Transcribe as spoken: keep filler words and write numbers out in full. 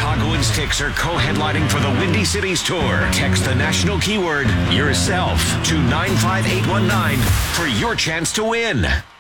Chicagoans Sticks are co-headlining for the Windy Cities Tour. Text the national keyword yourself to nine five eight one nine for your chance to win.